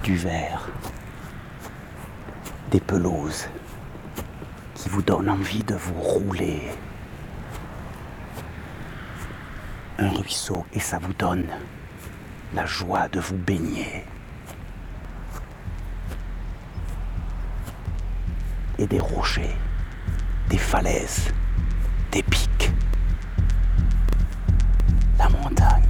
du vert, des pelouses qui vous donnent envie de vous rouler, un ruisseau et ça vous donne la joie de vous baigner, et des rochers, des falaises, des pics, la montagne.